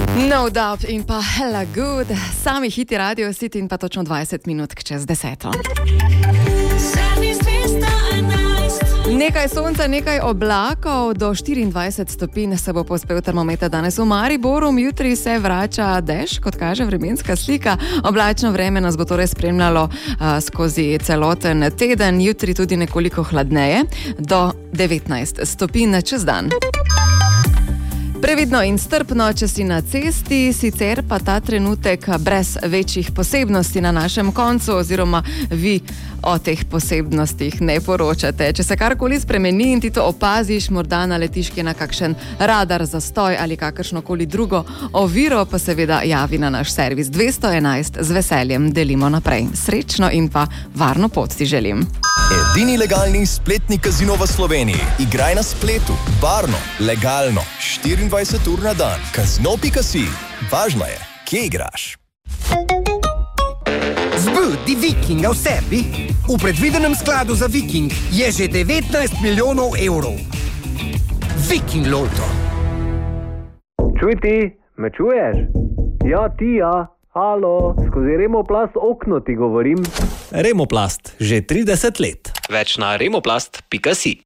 No doubt in pa hella good. Sami hiti Radio City in pa točno 20 minut čez 10. Nekaj sonca, nekaj oblakov, do 24 stopinj se bo povzpel termometer danes v Mariboru, jutri se vrača dež, kot kaže vremenska slika. Oblačno vreme nas bo torej spremljalo skozi celoten teden, jutri tudi nekoliko hladneje, do 19 stopinj čez dan. Previdno in strpno, če si na cesti, sicer pa ta trenutek brez večjih posebnosti na našem koncu, oziroma vi o teh posebnostih ne poročate. Če se karkoli spremeni in ti to opaziš, morda naletiš na kakšen radar, zastoj ali kakršnokoli drugo oviro, pa seveda javi na naš servis 211, z veseljem delimo naprej. Srečno in pa varno pot ti želim. Edini legalni spletni kazino v Sloveniji. Igraj na spletu, varno, legalno, 24 ur na dan. Kazino.si. Važno je, kje igraš. Zbudi Vikinga v sebi. V predvidenem skladu za Viking je že 19 milijonov evrov. Viking Lotto. Čuj ti, me čuješ? Ja, ti ja. Halo, skozi Remoplast okno ti govorim. Remoplast, že 30 let. Več na remoplast.si.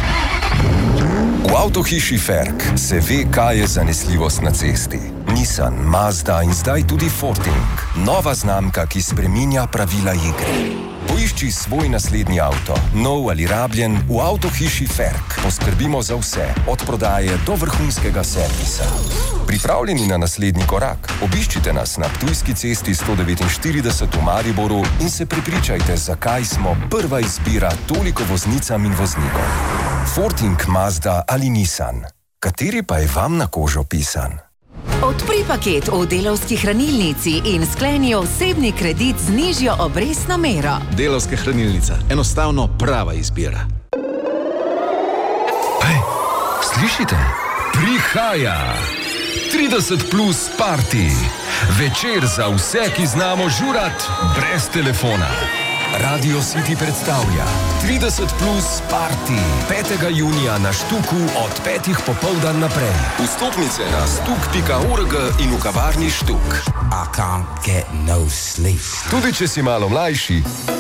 V avtohiši Ferk se ve, kaj je zanesljivost na cesti. Nissan, Mazda in zdaj tudi Forting. Nova znamka, ki spreminja pravila igre. Poišči svoj naslednji avto, nov ali rabljen, v avtohiši Ferk. Poskrbimo za vse, od prodaje do vrhunskega servisa. Pripravljeni na naslednji korak? Obiščite nas na Ptujski cesti 149 v Mariboru in se prepričajte, zakaj smo prva izbira toliko voznicam in voznikom. Forting, Mazda ali Nissan. Kateri pa je vam na kožo pisan? Odpri paket v Delavski hranilnici in skleni osebni kredit z nižjo obrestno mero. Delavska hranilnica. Enostavno prava izbira. Hej, slišite? Prihaja 30 plus party. Večer za vse, ki znamo žurat brez telefona. Radio City predstavlja 30 plus party 5. junija na Štuku od 5. popoldan naprej. Vstopnice na stuk.org in v kavarni Štuk. I can't get no sleep. Tudi če si malo mlajši,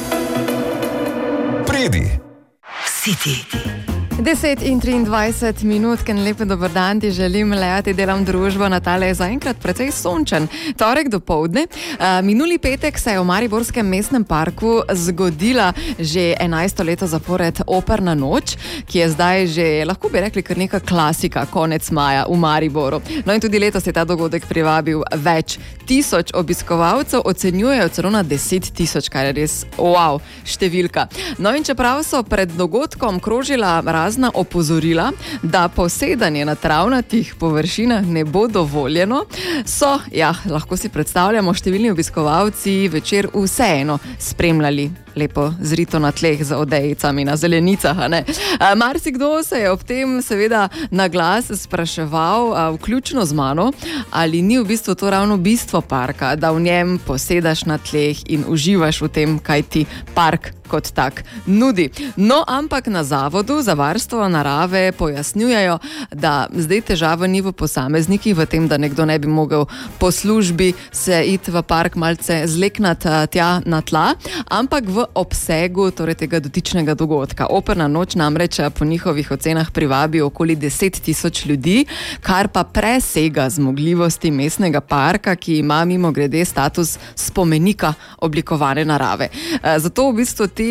predi. City. 10 in 23 minut, ken lepe dober dan ti želim, lejati delam družbo, Natale je zaenkrat precej sončen. Torek do povdne. Minuli petek se je v Mariborskem mestnem parku zgodila že 11. leto zapored Operna noč, ki je zdaj že, lahko bi rekli, kar neka klasika, konec maja v Mariboru. No in tudi letos je ta dogodek privabil več tisoč obiskovalcev, ocenjujejo celo na 10 tisoč, kar je res wow številka. No in čeprav so pred dogodkom krožila razna opozorila, da posedanje na travnatih površinah ne bo dovoljeno, so, ja, lahko si predstavljamo, številni obiskovalci večer vseeno spremljali lepo zrito na tleh za odejicami na zelenicah, a ne? Marsikdo se je ob tem seveda na glas spraševal, vključno z mano, ali ni v bistvu to ravno bistvo parka, da v njem posedaš na tleh in uživaš v tem, kaj ti park kot tak nudi. No, ampak na Zavodu za varstvo narave pojasnjujejo, da zdaj težava ni v posameznikih, v tem, da nekdo ne bi mogel po službi se iti v park malce zleknati tja na tla, ampak v obsegu torej tega dotičnega dogodka. Operna noč namreč po njihovih ocenah privabi okoli 10 tisoč ljudi, kar pa presega zmogljivosti mestnega parka, ki ima mimogrede status spomenika oblikovane narave. Zato v bistvu ti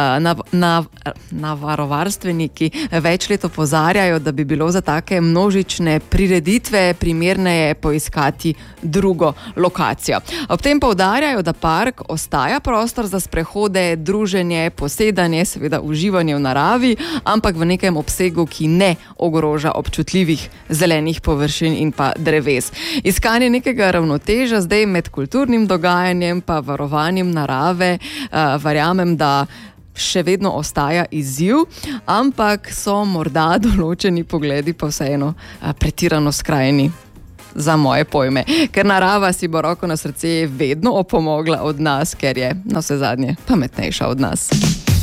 naravovarstveniki več let opozarjajo, da bi bilo za take množične prireditve primerneje poiskati drugo lokacijo. Ob tem poudarjajo, da park ostaja prostor za sprehode, druženje, posedanje, seveda uživanje v naravi, ampak v nekem obsegu, ki ne ogroža občutljivih zelenih površin in pa dreves. Iskanje nekega ravnotežja zdaj med kulturnim dogajanjem pa varovanjem narave, verjamem, da še vedno ostaja izziv, ampak so morda določeni pogledi pa vseeno pretirano skrajni za moje pojme. Ker narava si bo roko na srce vedno opomogla od nas, ker je na vse zadnje pametnejša od nas.